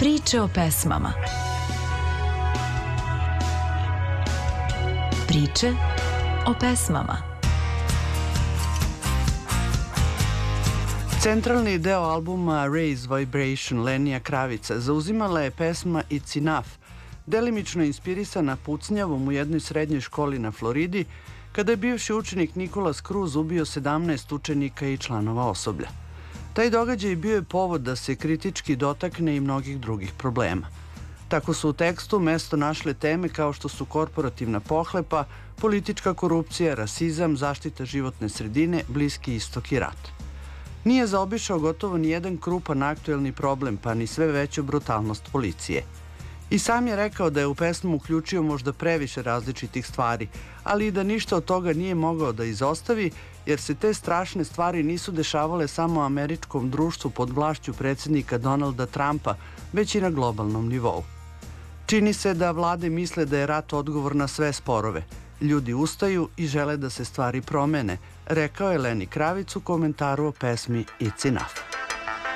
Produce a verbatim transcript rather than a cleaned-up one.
Priče o pesmama. Priče o pesmama. Centralni deo albuma Raise Vibration Lenija Kravica zauzimala je pesma It's Enough, delimično inspirisana pucnjavom u jednoj srednjoj školi na Floridi, kada je bivši učenik Nikolas Cruz ubio sedamnaest učenika i članova osoblja. Taj događaj bio je povod da se kritički dotakne i mnogih drugih problema. Tako su u tekstu mesto našle teme kao što su korporativna pohlepa, politička korupcija, rasizam, zaštita životne sredine, Bliski istok i rat. Nije zaobišao gotovo ni jedan krupan aktuelni problem, pa ni sve veću brutalnost policije. I sam je rekao da je u pesmu uključio možda previše različitih stvari, ali i da ništa od toga nije mogao da izostavi, jer se te strašne stvari nisu dešavale samo u američkom društvu pod vlašću predsjednika Donalda Trumpa, već i na globalnom nivou. Čini se da vlade misle da je rat odgovor na sve sporove. Ljudi ustaju i žele da se stvari promene, rekao je Lenny Kravic u komentaru o pesmi It's Enough.